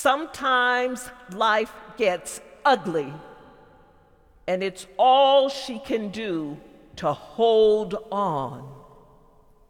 Sometimes life gets ugly, and it's all she can do to hold on.